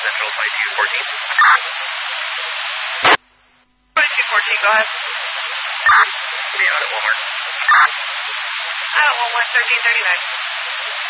Central 2214. 2214, go ahead. Be out at Walmart. Out at Walmart, 1339.